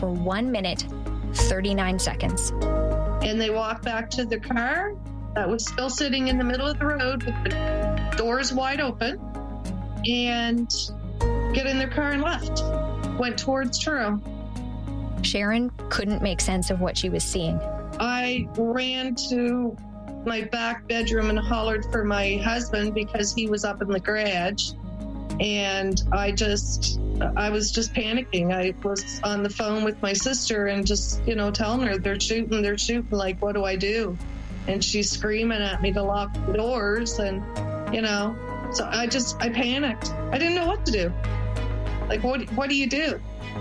for 1 minute, 39 seconds. And they walked back to the car that was still sitting in the middle of the road with the doors wide open, and get in their car and left. Went towards Truro. Sharon couldn't make sense of what she was seeing. I ran to my back bedroom and hollered for my husband because he was up in the garage. And I was just panicking. I was on the phone with my sister and just, telling her they're shooting. Like, what do I do? And she's screaming at me to lock the doors. And, so I panicked. I didn't know what to do. Like, what do you do?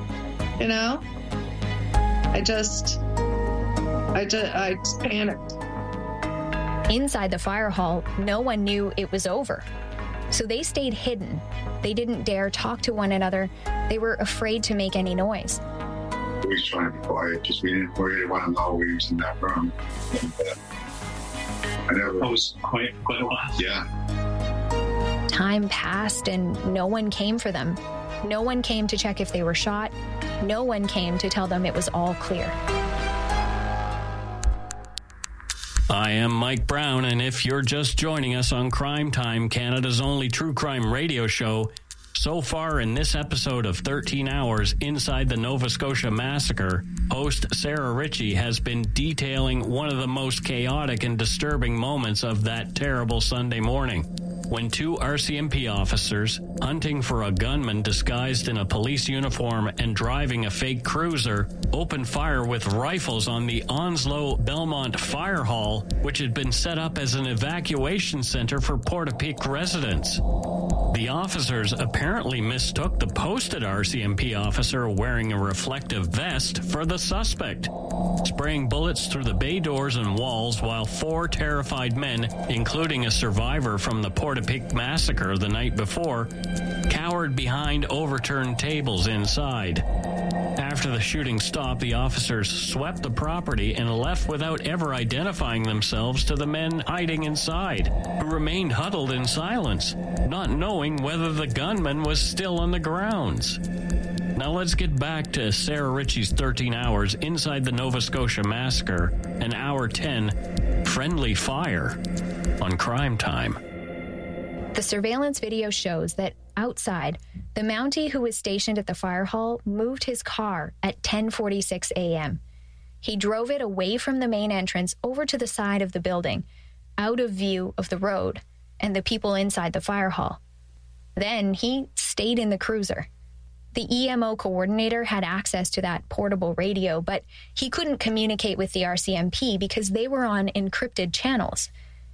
I just panicked. Inside the fire hall, no one knew it was over. So they stayed hidden. They didn't dare talk to one another. They were afraid to make any noise. We was trying to be quiet because we didn't really want to know we was in that room. And, I was quite a while. Yeah. Time passed and no one came for them. No one came to check if they were shot. No one came to tell them it was all clear. I am Mike Brown, and if you're just joining us on Crime Time, Canada's only true crime radio show, so far in this episode of 13 Hours Inside the Nova Scotia Massacre, host Sarah Ritchie has been detailing one of the most chaotic and disturbing moments of that terrible Sunday morning, when two RCMP officers, hunting for a gunman disguised in a police uniform and driving a fake cruiser, opened fire with rifles on the Onslow Belmont Fire Hall, which had been set up as an evacuation center for Portapique residents. The officers apparently mistook the posted RCMP officer wearing a reflective vest for the suspect, spraying bullets through the bay doors and walls while four terrified men, including a survivor from the Portapique massacre the night before, cowered behind overturned tables inside. After the shooting stopped, the officers swept the property and left without ever identifying themselves to the men hiding inside, who remained huddled in silence, not knowing whether the gunman was still on the grounds. Now let's get back to Sarah Ritchie's 13 Hours Inside the Nova Scotia Massacre and Hour 10, Friendly Fire, on Crime Time. The surveillance video shows that outside, the Mountie who was stationed at the fire hall moved his car at 10:46 a.m. He drove it away from the main entrance over to the side of the building, out of view of the road and the people inside the fire hall. Then he stayed in the cruiser. The EMO coordinator had access to that portable radio, but he couldn't communicate with the RCMP because they were on encrypted channels.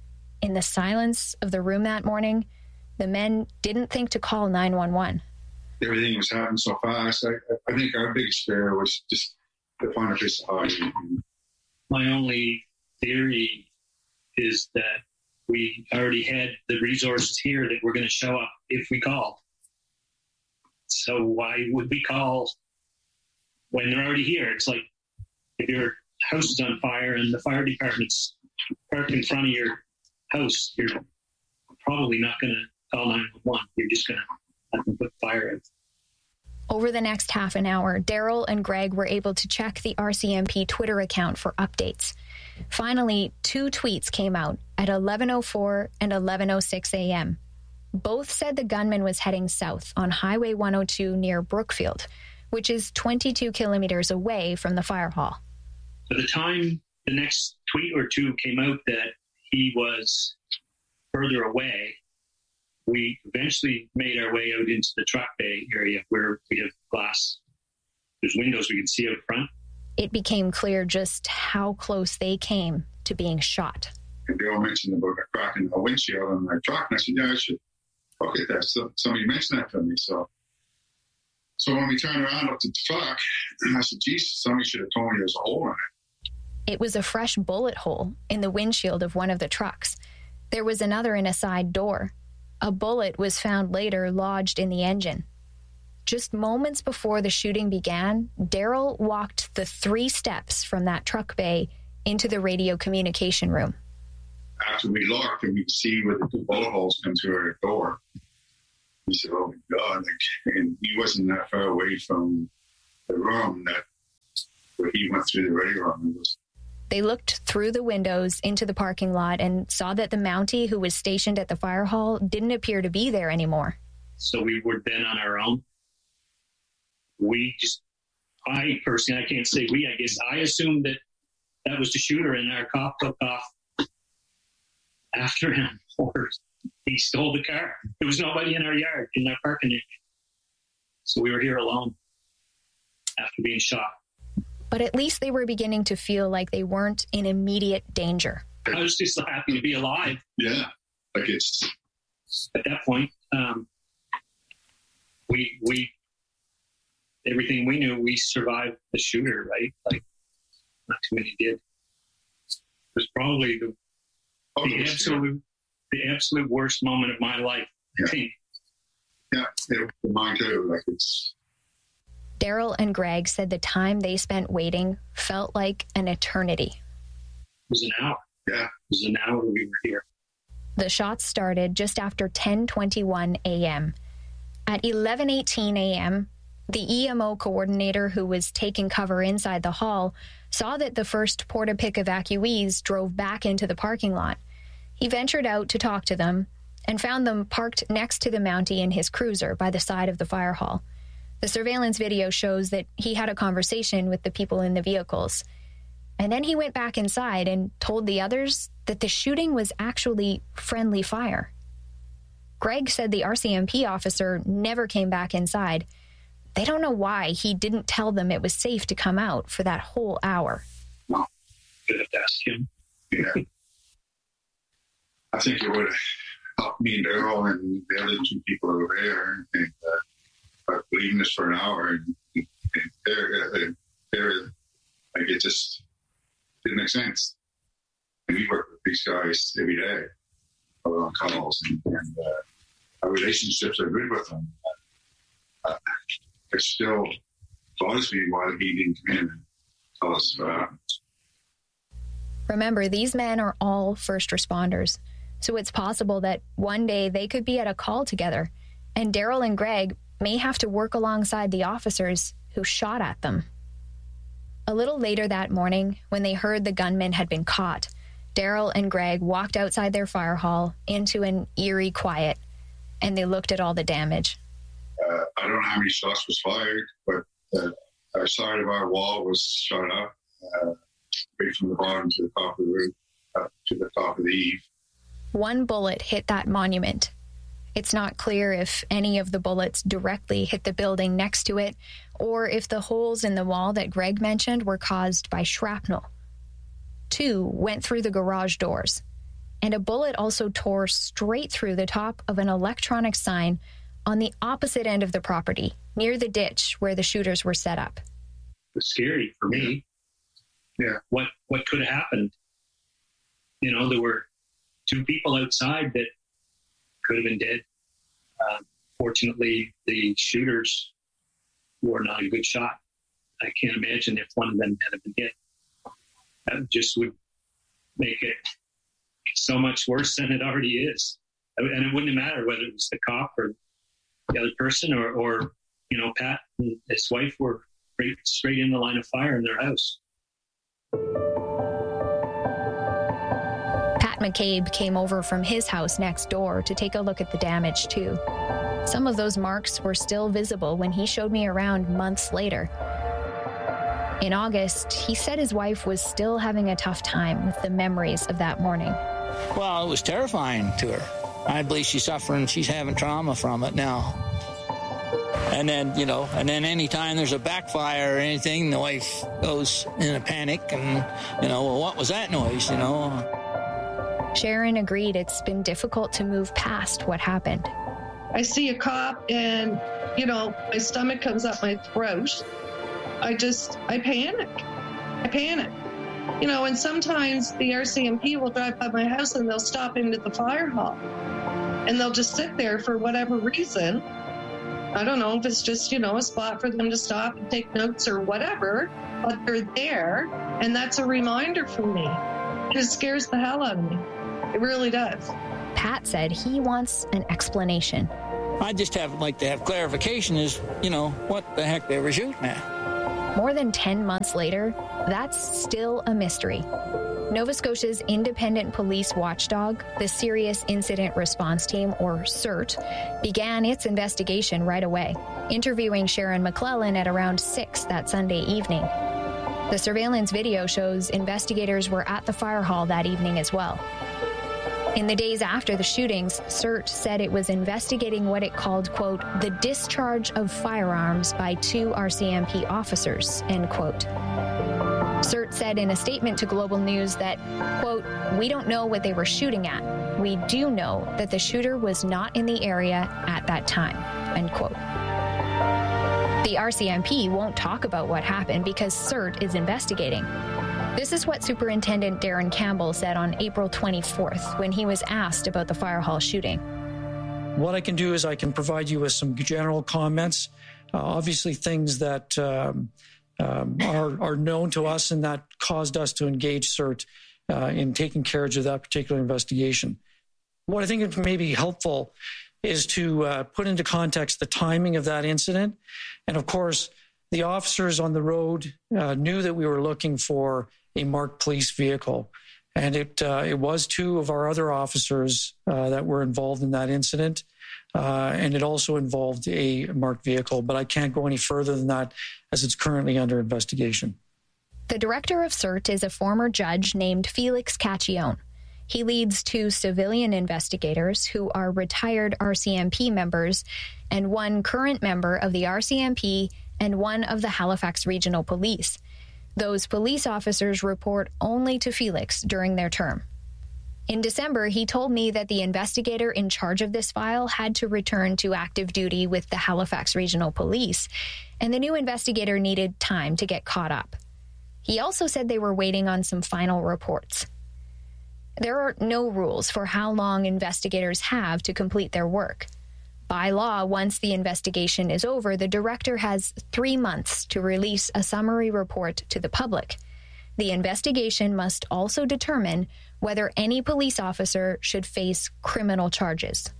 In the silence of the room that morning, the men didn't think to call 911. Everything was happening so fast. I think our biggest fear was just to find a place to hide. My only theory is that we already had the resources here that were going to show up if we called. So why would we call when they're already here? It's like if your house is on fire and the fire department's parked in front of your house, you're probably not going to call 911. You're just going to have them put fire out. Over the next half an hour, Daryl and Greg were able to check the RCMP Twitter account for updates. Finally, two tweets came out at 11:04 and 11:06 a.m. Both said the gunman was heading south on Highway 102 near Brookfield, which is 22 kilometers away from the fire hall. By the time the next tweet or two came out that he was further away, we eventually made our way out into the truck bay area where we have glass. There's windows we can see out front. It became clear just how close they came to being shot. And they all mentioned about a crack in the windshield on my truck, and I said, yeah, I should look at that. So somebody mentioned that to me. So when we turned around up to the truck, I said, geez, somebody should have told me there's a hole in it. It was a fresh bullet hole in the windshield of one of the trucks. There was another in a side door. A bullet was found later lodged in the engine. Just moments before the shooting began, Daryl walked the 3 steps from that truck bay into the radio communication room. After we looked and we could see where the 2 bullet holes come through our door, he said, oh my God. And he wasn't that far away from the room that he went through the radio on us. They looked through the windows into the parking lot and saw that the Mountie who was stationed at the fire hall didn't appear to be there anymore. So we were then on our own. I personally, I can't say we, I guess I assumed that was the shooter, and our cop took off after him, or he stole the car. There was nobody in our yard, in our parking area. So we were here alone after being shot. But at least they were beginning to feel like they weren't in immediate danger. I was just so happy to be alive. Yeah, like it's... At that point, we everything we knew, we survived the shooter, right? Like, not too many did. It was probably the absolute worst moment of my life, I think. Yeah, it was mine too. Like it's... Daryl and Greg said the time they spent waiting felt like an eternity. It was an hour. Yeah. It was an hour we were here. The shots started just after 10:21 a.m. At 11:18 a.m., the EMO coordinator who was taking cover inside the hall saw that the first Portapique evacuees drove back into the parking lot. He ventured out to talk to them and found them parked next to the Mountie in his cruiser by the side of the fire hall. The surveillance video shows that he had a conversation with the people in the vehicles. And then he went back inside and told the others that the shooting was actually friendly fire. Greg said the RCMP officer never came back inside. They don't know why he didn't tell them it was safe to come out for that whole hour. No. Could have asked him. Yeah. I think it would have helped me and Daryl and the other two people over there. And leaving this for an hour and there, like it just didn't make sense. And we work with these guys every day on calls, and our relationships are good with them. It still bothers me why he didn't come in and tell us what happened. Remember, these men are all first responders, so it's possible that one day they could be at a call together, and Daryl and Greg may have to work alongside the officers who shot at them. A little later that morning, when they heard the gunman had been caught, Daryl and Greg walked outside their fire hall into an eerie quiet, and they looked at all the damage. I don't know how many shots was fired, but our side of our wall was shot up, right from the bottom to the top of the roof, up to the top of the eave. One bullet hit that monument. It's not clear if any of the bullets directly hit the building next to it, or if the holes in the wall that Greg mentioned were caused by shrapnel. 2 went through the garage doors, and a bullet also tore straight through the top of an electronic sign on the opposite end of the property, near the ditch where the shooters were set up. It was scary for me. Yeah. What could have happened? You know, there were 2 people outside that could have been dead. Fortunately, the shooters were not a good shot. I can't imagine if one of them had been hit. That just would make it so much worse than it already is. And it wouldn't matter whether it was the cop or the other person or you know, Pat and his wife were straight in the line of fire in their house. Pat McCabe came over from his house next door to take a look at the damage, too. Some of those marks were still visible when he showed me around months later. In August, he said his wife was still having a tough time with the memories of that morning. Well, it was terrifying to her. I believe she's suffering. She's having trauma from it now. And then, you know, anytime there's a backfire or anything, the wife goes in a panic and, you know, well, what was that noise, you know? Sharon agreed it's been difficult to move past what happened. I see a cop and, you know, my stomach comes up my throat. I panic. You know, and sometimes the RCMP will drive by my house and they'll stop into the fire hall. And they'll just sit there for whatever reason. I don't know if it's just, you know, a spot for them to stop and take notes or whatever, but they're there, and that's a reminder for me. It scares the hell out of me. It really does. Pat said he wants an explanation. I just like to have clarification as, you know, what the heck they were shooting at. More than 10 months later, that's still a mystery. Nova Scotia's independent police watchdog, the Serious Incident Response Team, or CERT, began its investigation right away, interviewing Sharon McClellan at around 6 that Sunday evening. The surveillance video shows investigators were at the fire hall that evening as well. In the days after the shootings, CERT said it was investigating what it called, quote, the discharge of firearms by 2 RCMP officers, end quote. CERT said in a statement to Global News that, quote, we don't know what they were shooting at. We do know that the shooter was not in the area at that time, end quote. The RCMP won't talk about what happened because CERT is investigating. This is what Superintendent Darren Campbell said on April 24th when he was asked about the fire hall shooting. What I can do is I can provide you with some general comments, obviously things that are known to us and that caused us to engage CERT in taking carriage of that particular investigation. What I think may be helpful is to put into context the timing of that incident. And of course, the officers on the road knew that we were looking for a marked police vehicle. And it was 2 of our other officers that were involved in that incident. And it also involved a marked vehicle, but I can't go any further than that as it's currently under investigation. The director of CERT is a former judge named Felix Cacchione. He leads 2 civilian investigators who are retired RCMP members and 1 current member of the RCMP and 1 of the Halifax Regional Police. Those police officers report only to Felix during their term. In December, he told me that the investigator in charge of this file had to return to active duty with the Halifax Regional Police, and the new investigator needed time to get caught up. He also said they were waiting on some final reports. There are no rules for how long investigators have to complete their work. By law, once the investigation is over, the director has 3 months to release a summary report to the public. The investigation must also determine whether any police officer should face criminal charges.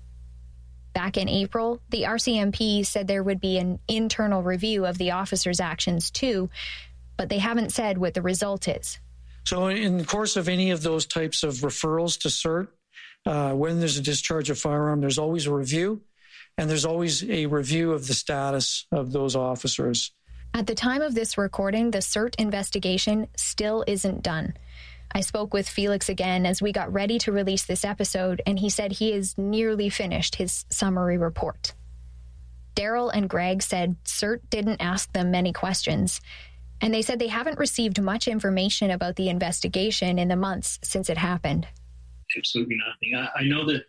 Back in April, the RCMP said there would be an internal review of the officers' actions too, but they haven't said what the result is. So in the course of any of those types of referrals to CERT, when there's a discharge of firearm, there's always a review, and there's always a review of the status of those officers. At the time of this recording, the CERT investigation still isn't done. I spoke with Felix again as we got ready to release this episode, and he said he has nearly finished his summary report. Daryl and Greg said CERT didn't ask them many questions, and they said they haven't received much information about the investigation in the months since it happened. Absolutely nothing. I know that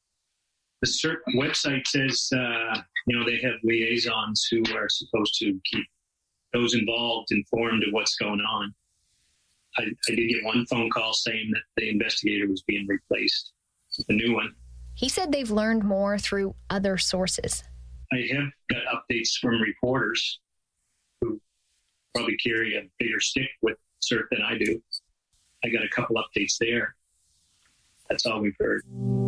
the CERT website says, they have liaisons who are supposed to keep those involved informed of what's going on. I did get one phone call saying that the investigator was being replaced with a new one. He said they've learned more through other sources. I have got updates from reporters who probably carry a bigger stick with CERT than I do. I got a couple updates there. That's all we've heard.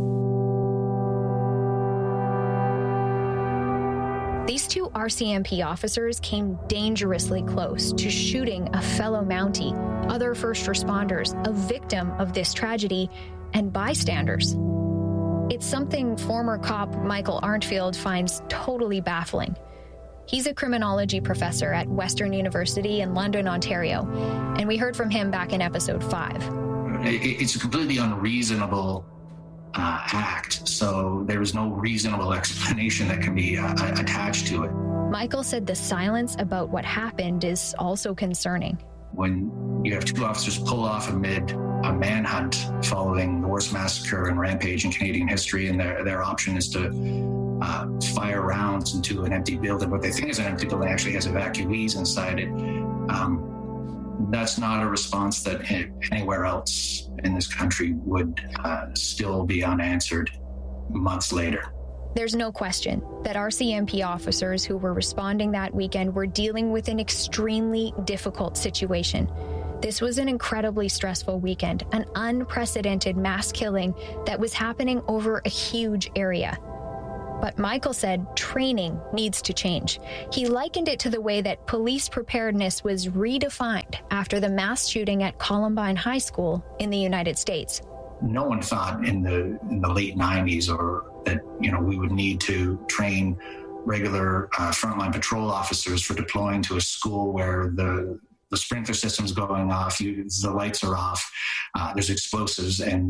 These 2 RCMP officers came dangerously close to shooting a fellow Mountie, other first responders, a victim of this tragedy, and bystanders. It's something former cop Michael Arntfield finds totally baffling. He's a criminology professor at Western University in London, Ontario, and we heard from him back in episode 5. It's a completely unreasonable act, so there is no reasonable explanation that can be attached to it. Michael said the silence about what happened is also concerning. When you have 2 officers pull off amid a manhunt following the worst massacre and rampage in Canadian history, and their option is to fire rounds into an empty building, what they think is an empty building actually has evacuees inside it. That's not a response that anywhere else in this country would still be unanswered months later. There's no question that RCMP officers who were responding that weekend were dealing with an extremely difficult situation. This was an incredibly stressful weekend, an unprecedented mass killing that was happening over a huge area. But Michael said training needs to change. He likened it to the way that police preparedness was redefined after the mass shooting at Columbine High School in the United States. No one thought in the late 90s or that, we would need to train regular frontline patrol officers for deploying to a school where the sprinkler system's going off, the lights are off, there's explosives and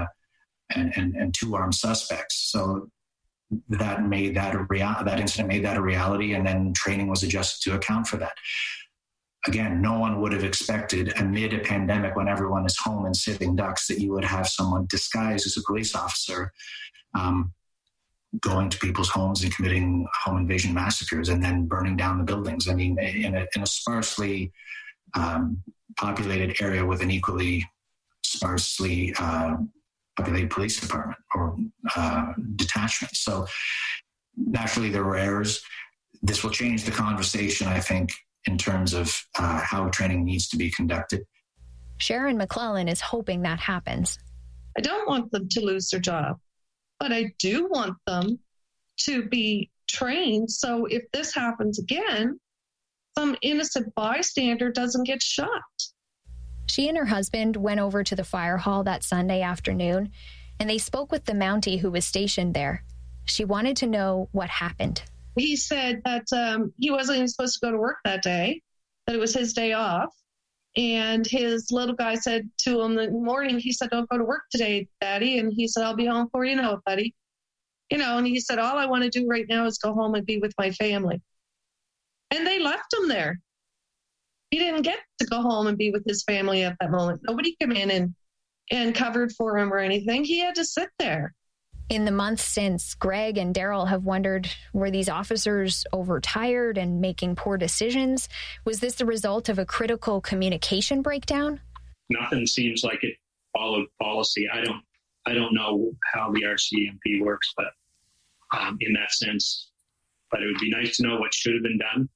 2 armed suspects. So that incident made that a reality, and then training was adjusted to account for that. Again, no one would have expected amid a pandemic when everyone is home and sitting ducks that you would have someone disguised as a police officer going to people's homes and committing home invasion massacres and then burning down the buildings. I mean, in a sparsely populated area with an equally sparsely populated police department or detachment. So naturally there were errors. This will change the conversation, I think, in terms of how training needs to be conducted. Sharon McClellan is hoping that happens. I don't want them to lose their job, but I do want them to be trained so if this happens again, some innocent bystander doesn't get shot. She and her husband went over to the fire hall that Sunday afternoon, and they spoke with the Mountie who was stationed there. She wanted to know what happened. He said that he wasn't even supposed to go to work that day, that it was his day off. And his little guy said to him in the morning, he said, "Don't go to work today, Daddy." And he said, "I'll be home before you know it, buddy." And he said, "All I want to do right now is go home and be with my family." And they left him there. He didn't get to go home and be with his family at that moment. Nobody came in and covered for him or anything. He had to sit there. In the months since, Greg and Daryl have wondered, were these officers overtired and making poor decisions? Was this the result of a critical communication breakdown? Nothing seems like it followed policy. I don't know how the RCMP works, but in that sense, but it would be nice to know what should have been done.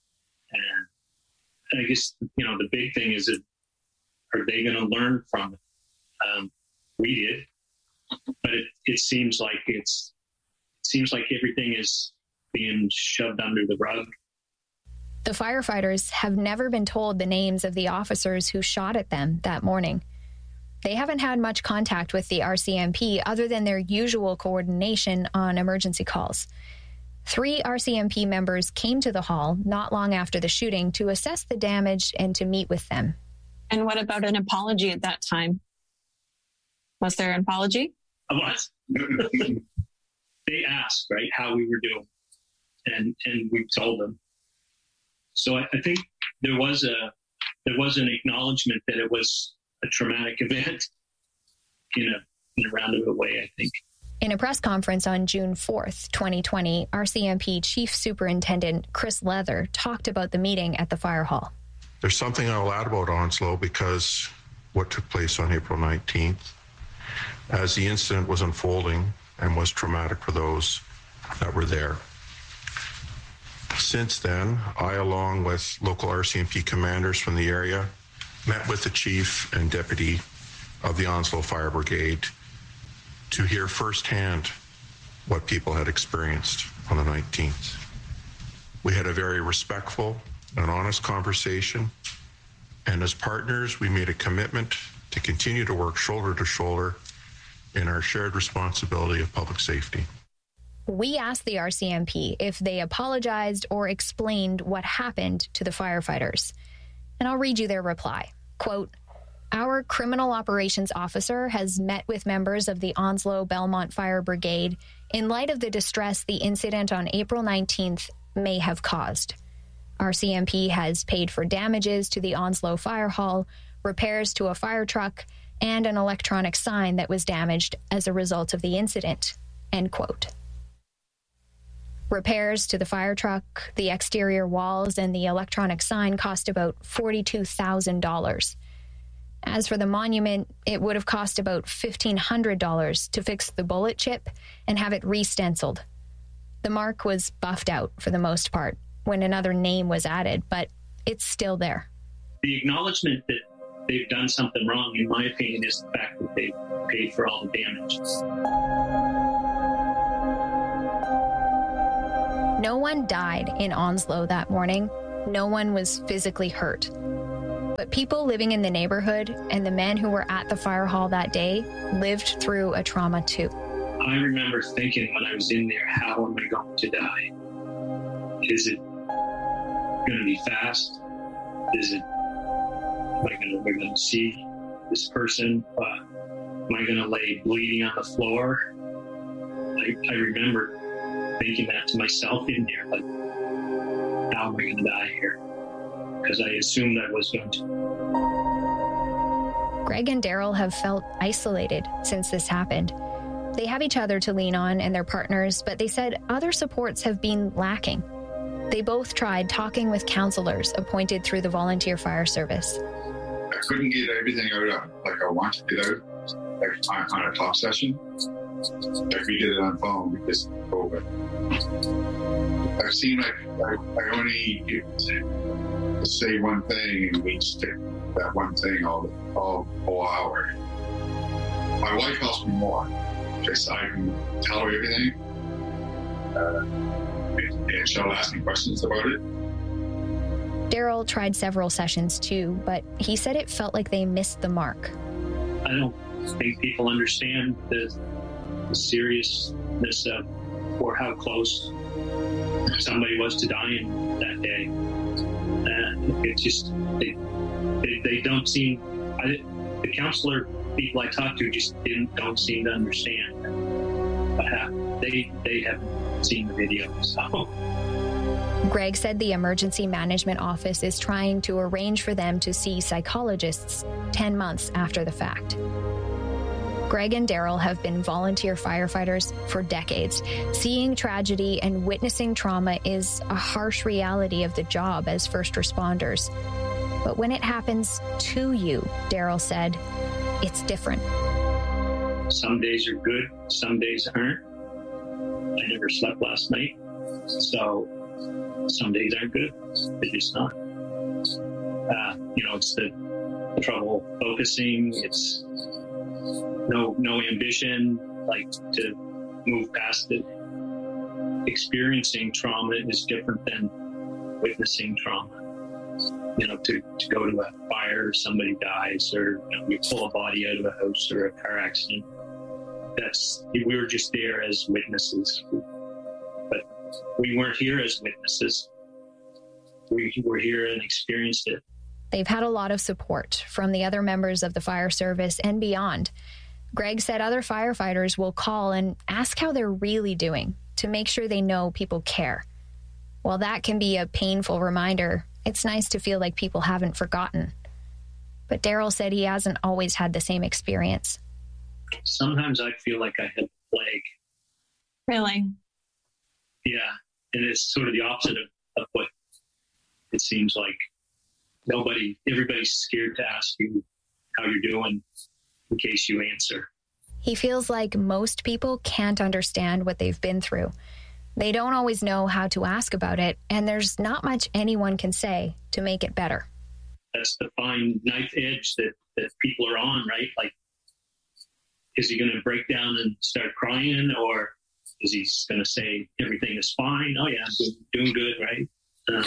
And I guess, the big thing is, are they going to learn from it? We did. But it seems like everything is being shoved under the rug. The firefighters have never been told the names of the officers who shot at them that morning. They haven't had much contact with the RCMP other than their usual coordination on emergency calls. 3 RCMP members came to the hall not long after the shooting to assess the damage and to meet with them. And what about an apology at that time? Was there an apology? What? They asked, right, how we were doing, and we told them. So I think there was an acknowledgement that it was a traumatic event in a roundabout way, I think. In a press conference on June 4th, 2020, RCMP Chief Superintendent Chris Leather talked about the meeting at the fire hall. There's something I'll add about Onslow because what took place on April 19th, as the incident was unfolding and was traumatic for those that were there. Since then, I, along with local RCMP commanders from the area, met with the chief and deputy of the Onslow Fire Brigade to hear firsthand what people had experienced on the 19th. We had a very respectful and honest conversation, and as partners, we made a commitment to continue to work shoulder to shoulder in our shared responsibility of public safety. We asked the RCMP if they apologized or explained what happened to the firefighters. And I'll read you their reply. Quote, "Our criminal operations officer has met with members of the Onslow Belmont Fire Brigade in light of the distress the incident on April 19th may have caused. RCMP has paid for damages to the Onslow Fire Hall, repairs to a fire truck, and an electronic sign that was damaged as a result of the incident." End quote. Repairs to the fire truck, the exterior walls, and the electronic sign cost about $42,000. As for the monument, it would have cost about $1,500 to fix the bullet chip and have it re-stenciled. The mark was buffed out for the most part when another name was added, but it's still there. The acknowledgement that they've done something wrong, in my opinion, is the fact that they've paid for all the damage. No one died in Onslow that morning. No one was physically hurt. But people living in the neighborhood and the men who were at the fire hall that day lived through a trauma too. I remember thinking when I was in there, how am I going to die? Is it going to be fast? Is it, am I going to see this person? Am I going to lay bleeding on the floor? I remember thinking that to myself in there, like, how am I going to die here? Because I assumed I was going to. Greg and Daryl have felt isolated since this happened. They have each other to lean on and their partners, but they said other supports have been lacking. They both tried talking with counselors appointed through the volunteer fire service. I couldn't get everything out like I wanted to get out, like on a talk session. Like we did it on phone because of COVID. I've seen like I only get to say one thing and we stick that one thing all hour. My wife helps me more because I can tell her everything, and she'll ask me questions about it. Daryl tried several sessions too, but he said it felt like they missed the mark. I don't think people understand the seriousness of or how close somebody was to dying that day. And it just, they don't seem, the counselor people I talked to just don't seem to understand what happened. They haven't seen the video, so. Greg said the emergency management office is trying to arrange for them to see psychologists 10 months after the fact. Greg and Daryl have been volunteer firefighters for decades. Seeing tragedy and witnessing trauma is a harsh reality of the job as first responders. But when it happens to you, Daryl said, it's different. Some days are good, some days aren't. I never slept last night, so some days aren't good. They're just not. It's the trouble focusing. It's no ambition, like to move past it. Experiencing trauma is different than witnessing trauma. To go to a fire, somebody dies, or you pull a body out of a house or a car accident. We were just there as witnesses, but we weren't here as witnesses. We were here and experienced it. They've had a lot of support from the other members of the fire service and beyond. Greg said other firefighters will call and ask how they're really doing to make sure they know people care. While that can be a painful reminder, it's nice to feel like people haven't forgotten. But Daryl said he hasn't always had the same experience. Sometimes I feel like I had plague. Really? Yeah, and it's sort of the opposite of what it seems like. Everybody's scared to ask you how you're doing in case you answer. He feels like most people can't understand what they've been through. They don't always know how to ask about it, and there's not much anyone can say to make it better. That's the fine knife edge that people are on, right? Like, is he going to break down and start crying, or is he going to say everything is fine? Oh yeah, I'm doing good, right?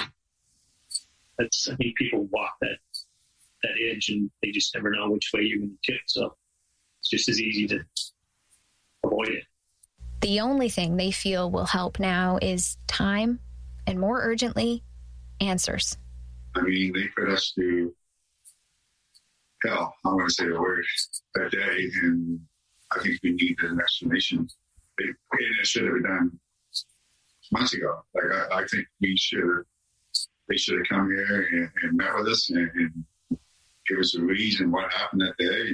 I think people walk that edge, and they just never know which way you're going to tip. So it's just as easy to avoid it. The only thing they feel will help now is time, and more urgently, answers. I mean, they put us through hell, I'm going to say the word, that day, and I think we need an explanation. And it should have been done months ago. Like, I think they should have come here and met with us and give us a reason what happened that day.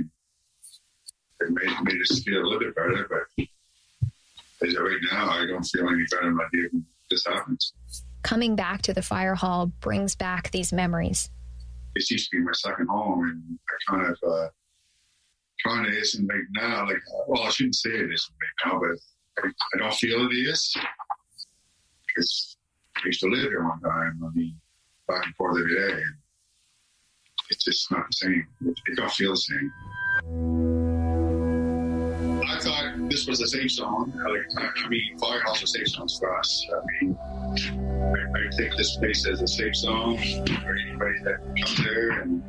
It made us feel a little bit better, but as of right now, I don't feel any better when this happens. Coming back to the fire hall brings back these memories. It used to be my second home, and I kind of isn't right now. Like, well, I shouldn't say it isn't right now, but I don't feel it is, because I used to live here one time. I mean, back and forth every day, and it's just not the same. It don't feel the same. I thought this was a safe zone. Firehalls are safe zones for us. I take this place as a safe zone for anybody that comes there. And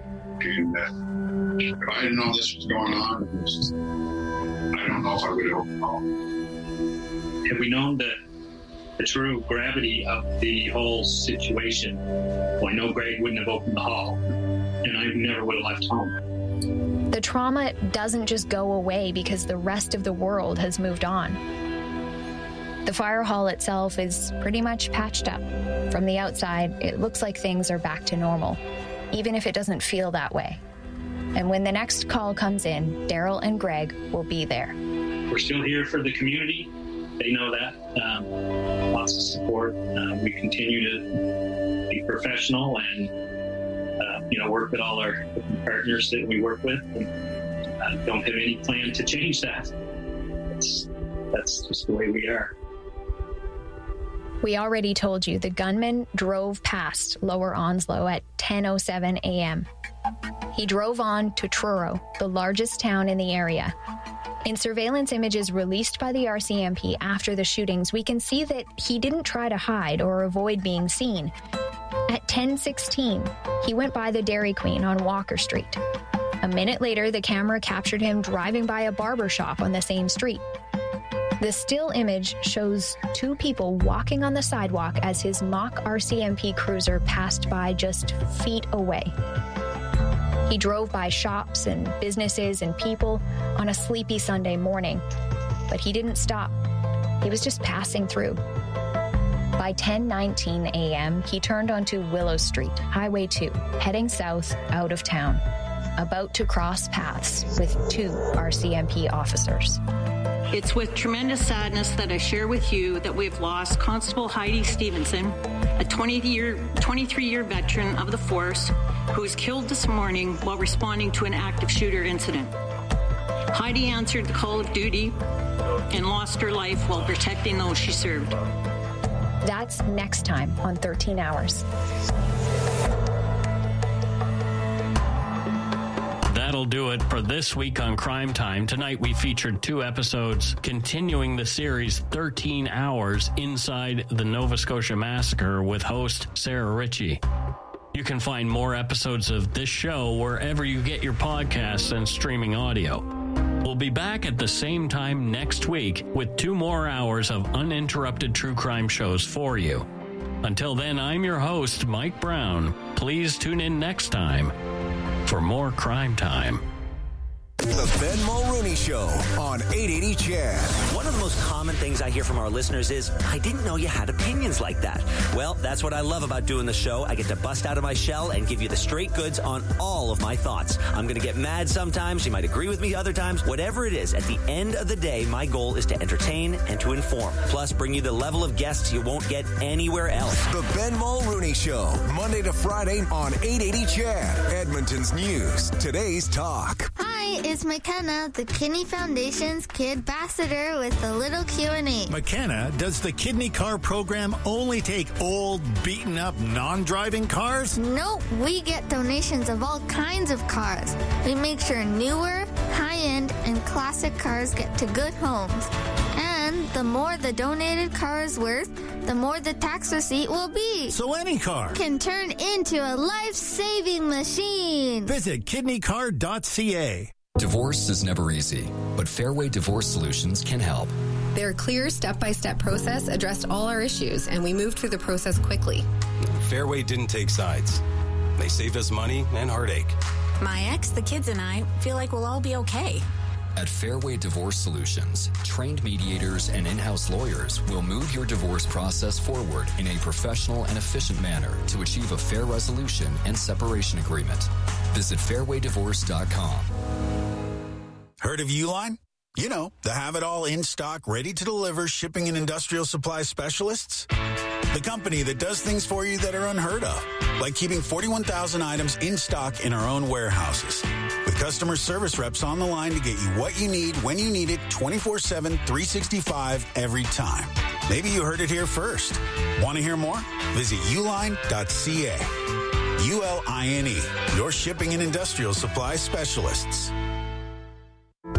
if I didn't know this was going on, I don't know if I would have known. Had we known the true gravity of the whole situation, well, I know Greg wouldn't have opened the hall, and I never would have left home. The trauma doesn't just go away because the rest of the world has moved on. The fire hall itself is pretty much patched up. From the outside, it looks like things are back to normal, even if it doesn't feel that way. And when the next call comes in, Daryl and Greg will be there. We're still here for the community. They know that. Lots of support. We continue to be professional and work with all our partners that we work with. And don't have any plan to change that. That's just the way we are. We already told you the gunman drove past Lower Onslow at 10:07 a.m. He drove on to Truro, the largest town in the area. In surveillance images released by the RCMP after the shootings, we can see that he didn't try to hide or avoid being seen. At 10:16, he went by the Dairy Queen on Walker Street. A minute later, the camera captured him driving by a barber shop on the same street. The still image shows two people walking on the sidewalk as his mock RCMP cruiser passed by just feet away. He drove by shops and businesses and people on a sleepy Sunday morning, but he didn't stop. He was just passing through. By 10:19 a.m., he turned onto Willow Street, Highway 2, heading south out of town, about to cross paths with two RCMP officers. It's with tremendous sadness that I share with you that we have lost Constable Heidi Stevenson, a 23-year veteran of the force, who was killed this morning while responding to an active shooter incident. Heidi answered the call of duty and lost her life while protecting those she served. That's next time on 13 Hours. That'll do it for this week on Crime Time. Tonight we featured 2 episodes continuing the series 13 Hours Inside the Nova Scotia Massacre with host Sarah Ritchie. You can find more episodes of this show wherever you get your podcasts and streaming audio. We'll be back at the same time next week with 2 more hours of uninterrupted true crime shows for you. Until then, I'm your host, Mike Brown. Please tune in next time for more Crime Time. The Ben Mulrooney Show on 880 CHED. One of the most common things I hear from our listeners is, I didn't know you had opinions like that. Well, that's what I love about doing the show. I get to bust out of my shell and give you the straight goods on all of my thoughts. I'm going to get mad sometimes. You might agree with me other times. Whatever it is, at the end of the day, my goal is to entertain and to inform. Plus, bring you the level of guests you won't get anywhere else. The Ben Mulrooney Show, Monday to Friday on 880 CHED. Edmonton's news. Today's talk. Hi, it's McKenna, the Kidney Foundation's Kid Ambassador with a little Q&A. McKenna, does the Kidney Car program only take old, beaten-up, non-driving cars? Nope, we get donations of all kinds of cars. We make sure newer, high-end, and classic cars get to good homes. And the more the donated car is worth, the more the tax receipt will be. So any car can turn into a life-saving machine. Visit kidneycar.ca. Divorce is never easy, but Fairway Divorce Solutions can help. Their clear step-by-step process addressed all our issues, and we moved through the process quickly. Fairway didn't take sides. They saved us money and heartache. My ex, the kids, and I feel like we'll all be okay. At Fairway Divorce Solutions, trained mediators and in-house lawyers will move your divorce process forward in a professional and efficient manner to achieve a fair resolution and separation agreement. Visit fairwaydivorce.com. Heard of Uline? You know, the have-it-all in-stock, ready-to-deliver shipping and industrial supply specialists. The company that does things for you that are unheard of, like keeping 41,000 items in stock in our own warehouses. With customer service reps on the line to get you what you need, when you need it, 24/7, 365, every time. Maybe you heard it here first. Want to hear more? Visit uline.ca. ULINE, your shipping and industrial supply specialists. Hey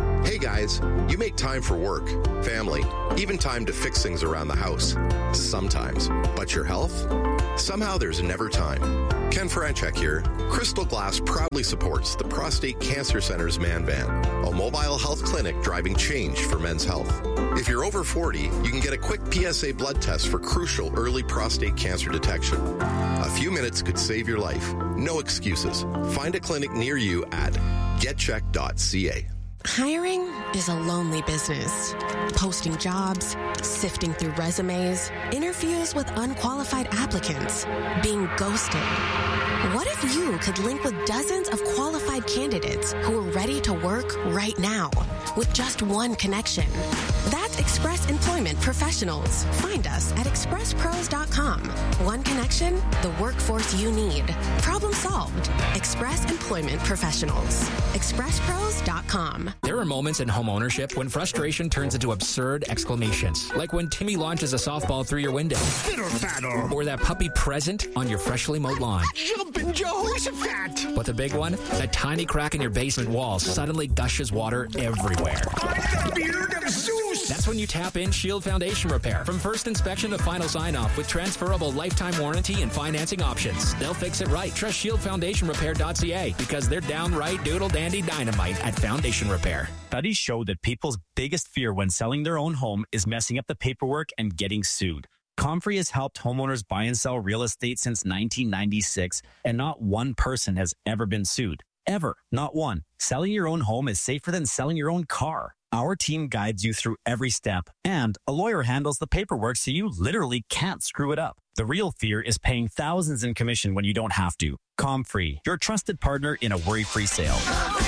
guys, you make time for work, family, even time to fix things around the house. Sometimes. But your health? Somehow there's never time. Ken Franchek here. Crystal Glass proudly supports the Prostate Cancer Center's Man Van, a mobile health clinic driving change for men's health. If you're over 40, you can get a quick PSA blood test for crucial early prostate cancer detection. A few minutes could save your life. No excuses. Find a clinic near you at getcheck.ca. Hiring is a lonely business. Posting jobs, sifting through resumes, interviews with unqualified applicants, being ghosted. What if you could link with dozens of qualified candidates who are ready to work right now with just one connection? That's Express Employment Professionals. Find us at expresspros.com. One connection, the workforce you need. Problem solved. Express Employment Professionals. expresspros.com. There are moments in home ownership when frustration turns into absurd exclamations, like when Timmy launches a softball through your window, or that puppy present on your freshly mowed lawn. Jumpin' Jehoshaphat! But the big one, a tiny crack in your basement wall suddenly gushes water everywhere. That's when you tap in Shield Foundation Repair. From first inspection to final sign-off with transferable lifetime warranty and financing options. They'll fix it right. Trust ShieldFoundationRepair.ca because they're downright doodle-dandy dynamite at Foundation Repair. Studies show that people's biggest fear when selling their own home is messing up the paperwork and getting sued. Comfrey has helped homeowners buy and sell real estate since 1996, and not one person has ever been sued. Ever. Not one. Selling your own home is safer than selling your own car. Our team guides you through every step, and a lawyer handles the paperwork so you literally can't screw it up. The real fear is paying thousands in commission when you don't have to. Comfrey, your trusted partner in a worry-free sale.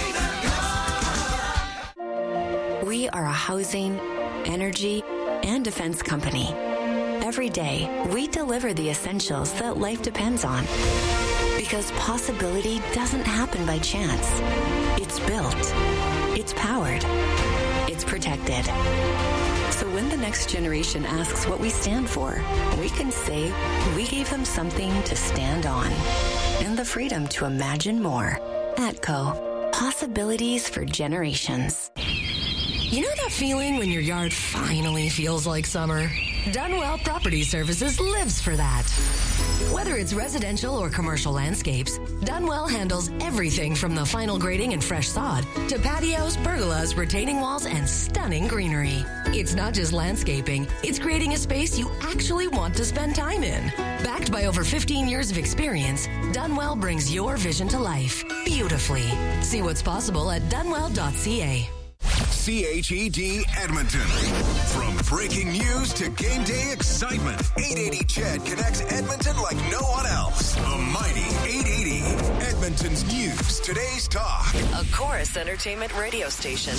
We are a housing, energy, and defense company. Every day, we deliver the essentials that life depends on. Because possibility doesn't happen by chance. It's built. It's powered. It's protected. So when the next generation asks what we stand for, we can say we gave them something to stand on. And the freedom to imagine more. ATCO. Possibilities for generations. You know that feeling when your yard finally feels like summer? Dunwell Property Services lives for that. Whether it's residential or commercial landscapes, Dunwell handles everything from the final grading and fresh sod to patios, pergolas, retaining walls, and stunning greenery. It's not just landscaping, it's creating a space you actually want to spend time in. Backed by over 15 years of experience, Dunwell brings your vision to life beautifully. See what's possible at dunwell.ca. CHED Edmonton. From breaking news to game day excitement, 880 CHED connects Edmonton like no one else. The mighty 880. Edmonton's news, today's talk. A Chorus Entertainment radio station.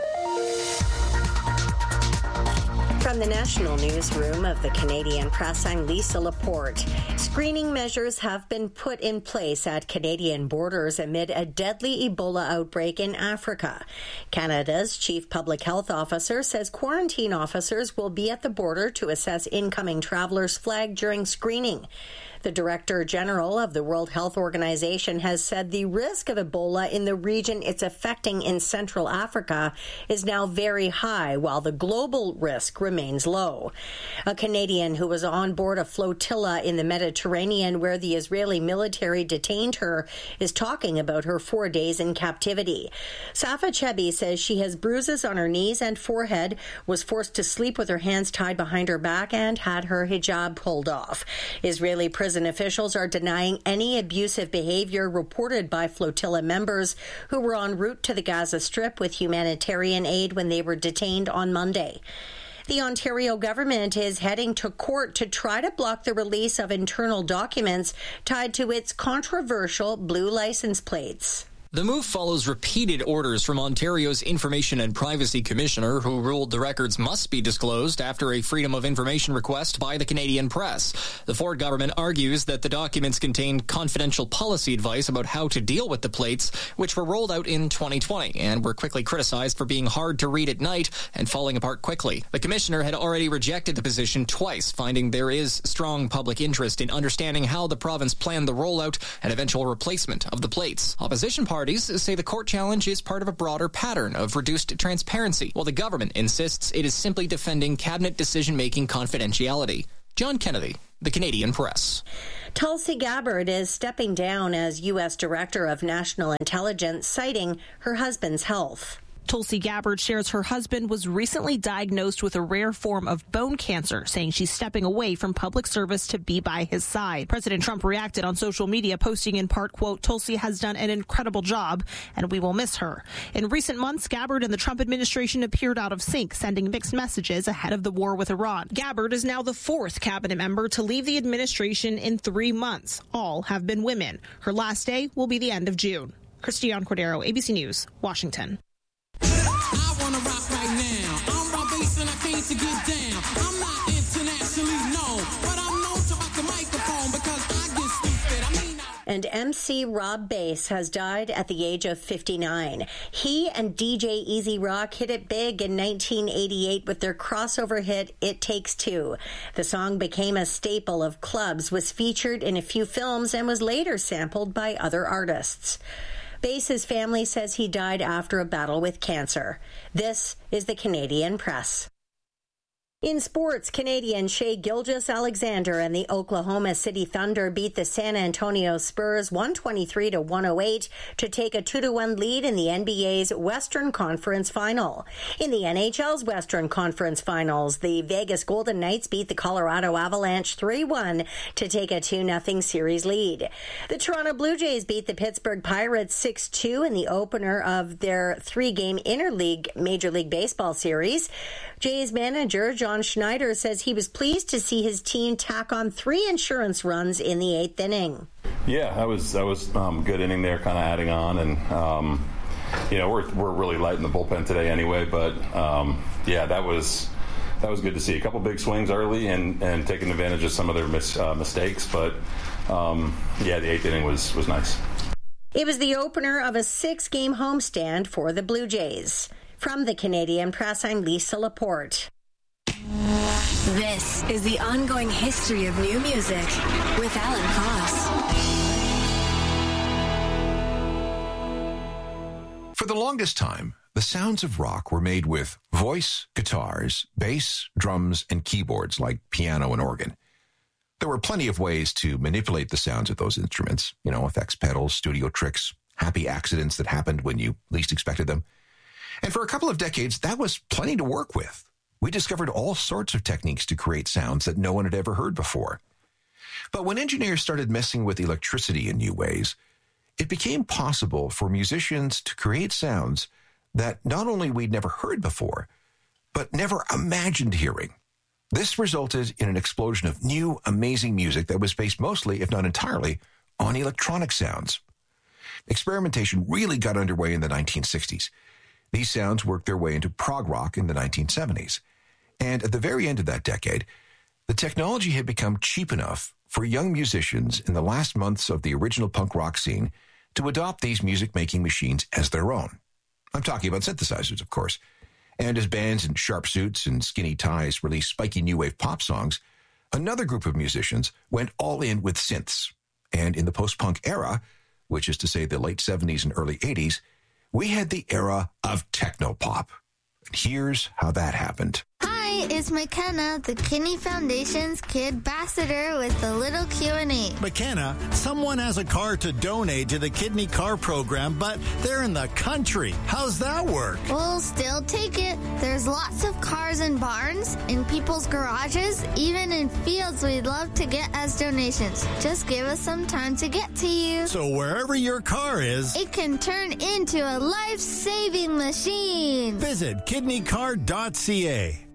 From the National Newsroom of the Canadian Press, I'm Lisa Laporte. Screening measures have been put in place at Canadian borders amid a deadly Ebola outbreak in Africa. Canada's Chief Public Health Officer says quarantine officers will be at the border to assess incoming travelers flagged during screening. The Director General of the World Health Organization has said the risk of Ebola in the region it's affecting in Central Africa is now very high, while the global risk remains low. A Canadian who was on board a flotilla in the Mediterranean where the Israeli military detained her is talking about her 4 days in captivity. Safa Chebi says she has bruises on her knees and forehead, was forced to sleep with her hands tied behind her back, and had her hijab pulled off. Israeli prison officials are denying any abusive behavior reported by flotilla members who were en route to the Gaza Strip with humanitarian aid when they were detained on Monday. The Ontario government is heading to court to try to block the release of internal documents tied to its controversial blue license plates. The move follows repeated orders from Ontario's Information and Privacy Commissioner, who ruled the records must be disclosed after a Freedom of Information request by the Canadian Press. The Ford government argues that the documents contain confidential policy advice about how to deal with the plates, which were rolled out in 2020 and were quickly criticized for being hard to read at night and falling apart quickly. The commissioner had already rejected the position twice, finding there is strong public interest in understanding how the province planned the rollout and eventual replacement of the plates. Opposition parties parties say the court challenge is part of a broader pattern of reduced transparency, while the government insists it is simply defending cabinet decision-making confidentiality. John Kennedy, The Canadian Press. Tulsi Gabbard is stepping down as U.S. Director of National Intelligence, citing her husband's health. Tulsi Gabbard shares her husband was recently diagnosed with a rare form of bone cancer, saying she's stepping away from public service to be by his side. President Trump reacted on social media, posting in part, quote, "Tulsi has done an incredible job, and we will miss her." In recent months, Gabbard and the Trump administration appeared out of sync, sending mixed messages ahead of the war with Iran. Gabbard is now the fourth cabinet member to leave the administration in 3 months. All have been women. Her last day will be the end of June. Christiane Cordero, ABC News, Washington. I wanna rock right now. I'm Rob Bass and I came to get down. I'm not internationally known, but I'm known to rock the microphone because I get stupid. And MC Rob Bass has died at the age of 59. He and DJ Easy Rock hit it big in 1988 with their crossover hit, It Takes Two. The song became a staple of clubs, was featured in a few films, and was later sampled by other artists. Bass's family says he died after a battle with cancer. This is the Canadian Press. In sports, Canadian Shai Gilgeous-Alexander and the Oklahoma City Thunder beat the San Antonio Spurs 123-108 to take a 2-1 lead in the NBA's Western Conference Final. In the NHL's Western Conference Finals, the Vegas Golden Knights beat the Colorado Avalanche 3-1 to take a 2-0 series lead. The Toronto Blue Jays beat the Pittsburgh Pirates 6-2 in the opener of their 3-game interleague Major League Baseball series. Jays manager John Schneider says he was pleased to see his team tack on 3 insurance runs in the 8th inning. Yeah, that was good inning there, kind of adding on, and we're really light in the bullpen today anyway. But that was good to see. A couple big swings early and taking advantage of some of their mistakes. But the 8th inning was nice. It was the opener of a 6-game homestand for the Blue Jays. From the Canadian Press, I'm Lisa Laporte. This is the ongoing history of new music with Alan Cross. For the longest time, the sounds of rock were made with voice, guitars, bass, drums, and keyboards like piano and organ. There were plenty of ways to manipulate the sounds of those instruments, effects pedals, studio tricks, happy accidents that happened when you least expected them. And for a couple of decades, that was plenty to work with. We discovered all sorts of techniques to create sounds that no one had ever heard before. But when engineers started messing with electricity in new ways, it became possible for musicians to create sounds that not only we'd never heard before, but never imagined hearing. This resulted in an explosion of new, amazing music that was based mostly, if not entirely, on electronic sounds. Experimentation really got underway in the 1960s. These sounds worked their way into prog rock in the 1970s. And at the very end of that decade, the technology had become cheap enough for young musicians in the last months of the original punk rock scene to adopt these music-making machines as their own. I'm talking about synthesizers, of course. And as bands in sharp suits and skinny ties released spiky new wave pop songs, another group of musicians went all in with synths. And in the post-punk era, which is to say the late 70s and early 80s, we had the era of technopop. And here's how that happened. Hi, it's McKenna, the Kinney Foundation's Kid Ambassador with the little Q&A. McKenna, someone has a car to donate to the Kidney Car Program, but they're in the country. How's that work? We'll still take it. There's lots of cars in barns, in people's garages, even in fields we'd love to get as donations. Just give us some time to get to you. So wherever your car is, it can turn into a life-saving machine. Visit kidneycar.ca.